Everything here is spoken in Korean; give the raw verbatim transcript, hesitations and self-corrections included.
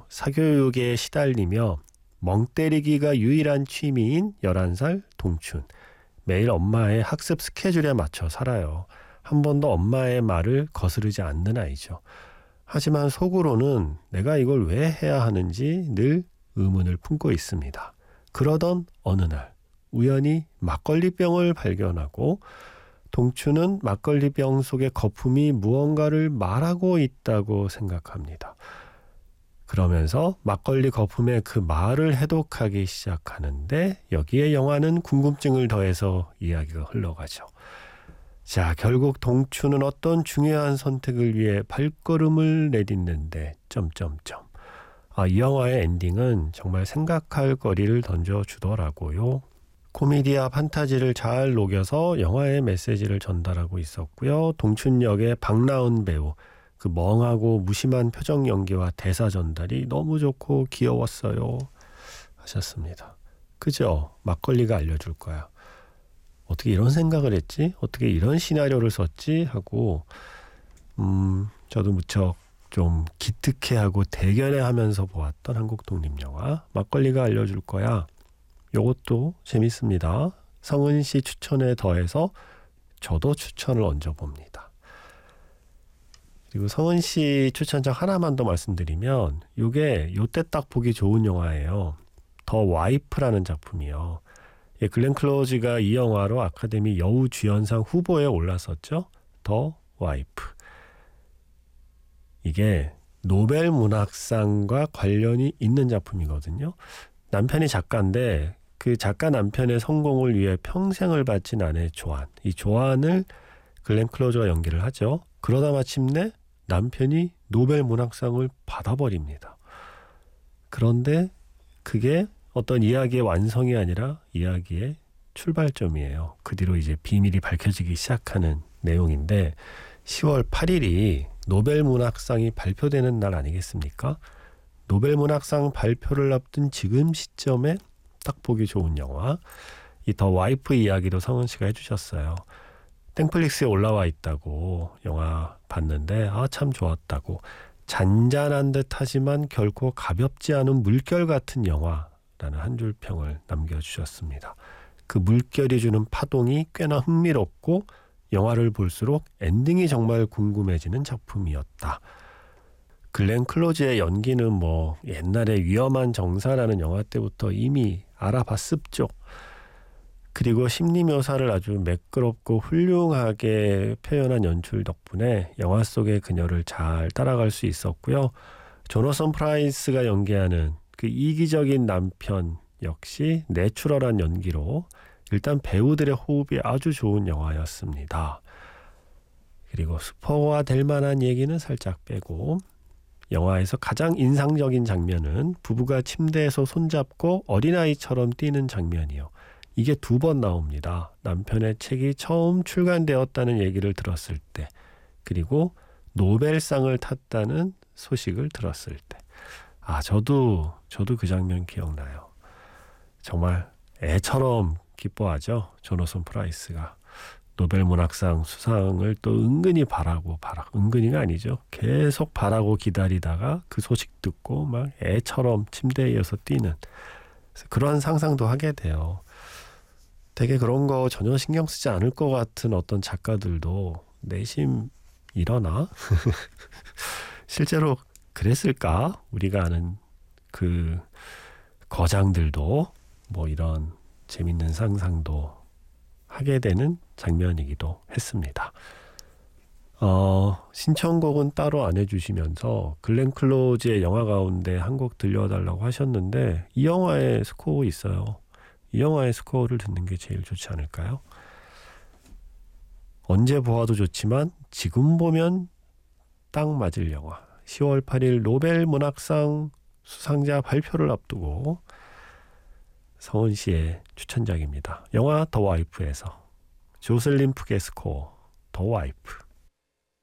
사교육에 시달리며 멍 때리기가 유일한 취미인 열한 살 동춘. 매일 엄마의 학습 스케줄에 맞춰 살아요. 한 번도 엄마의 말을 거스르지 않는 아이죠. 하지만 속으로는 내가 이걸 왜 해야 하는지 늘 의문을 품고 있습니다. 그러던 어느 날 우연히 막걸리병을 발견하고 동춘은 막걸리병 속의 거품이 무언가를 말하고 있다고 생각합니다. 그러면서 막걸리 거품의 그 말을 해독하기 시작하는데 여기에 영화는 궁금증을 더해서 이야기가 흘러가죠. 자, 결국 동춘은 어떤 중요한 선택을 위해 발걸음을 내딛는데 점점점. 아, 이 영화의 엔딩은 정말 생각할 거리를 던져주더라고요. 코미디와 판타지를 잘 녹여서 영화의 메시지를 전달하고 있었고요. 동춘 역의 박나은 배우, 그 멍하고 무심한 표정 연기와 대사 전달이 너무 좋고 귀여웠어요 하셨습니다. 그죠? 막걸리가 알려줄 거야. 어떻게 이런 생각을 했지? 어떻게 이런 시나리오를 썼지? 하고 음, 저도 무척 좀 기특해하고 대견해하면서 보았던 한국 독립영화 막걸리가 알려줄 거야. 요것도 재밌습니다. 성은 씨 추천에 더해서 저도 추천을 얹어봅니다. 그리고 성은 씨 추천작 하나만 더 말씀드리면 요게 요때 딱 보기 좋은 영화예요. 더 와이프라는 작품이요. 예, 글렌 클로즈가 이 영화로 아카데미 여우주연상 후보에 올랐었죠. 더 와이프. 이게 노벨 문학상과 관련이 있는 작품이거든요. 남편이 작가인데 그 작가 남편의 성공을 위해 평생을 바친 아내 조안. 이 조안을 글렌 클로즈가 연기를 하죠. 그러다 마침내 남편이 노벨 문학상을 받아버립니다. 그런데 그게 어떤 이야기의 완성이 아니라 이야기의 출발점이에요. 그 뒤로 이제 비밀이 밝혀지기 시작하는 내용인데 시월 팔일이 노벨 문학상이 발표되는 날 아니겠습니까? 노벨 문학상 발표를 앞둔 지금 시점에 딱 보기 좋은 영화. 이 더 와이프 이야기도 성은 씨가 해주셨어요. 땡플릭스에 올라와 있다고 영화 봤는데 아, 참 좋았다고. 잔잔한 듯 하지만 결코 가볍지 않은 물결 같은 영화라는 한 줄 평을 남겨주셨습니다. 그 물결이 주는 파동이 꽤나 흥미롭고 영화를 볼수록 엔딩이 정말 궁금해지는 작품이었다. 글렌 클로즈의 연기는 뭐 옛날에 위험한 정사라는 영화 때부터 이미 알아봤습죠. 그리고 심리묘사를 아주 매끄럽고 훌륭하게 표현한 연출 덕분에 영화 속의 그녀를 잘 따라갈 수 있었고요. 조너선 프라이스가 연기하는 그 이기적인 남편 역시 내추럴한 연기로 일단 배우들의 호흡이 아주 좋은 영화였습니다. 그리고 스포가 될 만한 얘기는 살짝 빼고 영화에서 가장 인상적인 장면은 부부가 침대에서 손잡고 어린아이처럼 뛰는 장면이요. 이게 두 번 나옵니다. 남편의 책이 처음 출간되었다는 얘기를 들었을 때, 그리고 노벨상을 탔다는 소식을 들었을 때. 아, 저도 저도 그 장면 기억나요. 정말 애처럼 기뻐하죠. 조너선 프라이스가. 노벨 문학상 수상을 또 은근히 바라고 바라 은근히가 아니죠. 계속 바라고 기다리다가 그 소식 듣고 막 애처럼 침대에 이어서 뛰는 그런 상상도 하게 돼요. 되게 그런 거 전혀 신경 쓰지 않을 것 같은 어떤 작가들도 내심 이러나? 실제로 그랬을까? 우리가 아는 그 거장들도 뭐 이런 재밌는 상상도 하게 되는 장면이기도 했습니다. 어, 신청곡은 따로 안 해주시면서 글렌 클로즈의 영화 가운데 한 곡 들려달라고 하셨는데 이 영화에 스코어 있어요. 이 영화의 스코어를 듣는 게 제일 좋지 않을까요? 언제 보아도 좋지만 지금 보면 딱 맞을 영화. 시월 팔일 노벨 문학상 수상자 발표를 앞두고 성은 씨의 추천작입니다. 영화 더 와이프에서 조슬린 푸게 스코어 더 와이프.